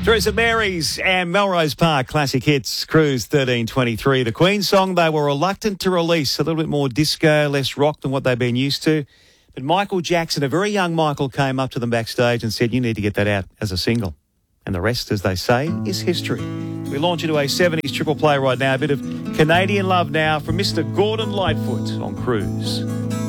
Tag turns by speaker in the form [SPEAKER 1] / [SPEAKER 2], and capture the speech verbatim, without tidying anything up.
[SPEAKER 1] Through St Mary's and Melrose Park classic hits, Cruise thirteen twenty-three. The Queen song they were reluctant to release, a little bit more disco, less rock than what they've been used to. But Michael Jackson, a very young Michael, came up to them backstage and said, you need to get that out as a single. And the rest, as they say, is history. We launch into a seventies triple play right now. A bit of Canadian love now from Mister Gordon Lightfoot on Cruise.